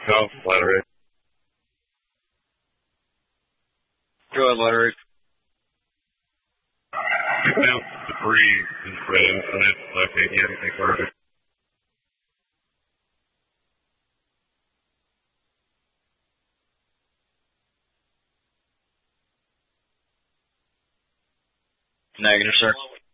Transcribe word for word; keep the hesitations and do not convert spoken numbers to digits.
No, Ladder eight. Go ahead, Ladder eight. Now, debris is spread inside, left eighty, take order. Negative, sir.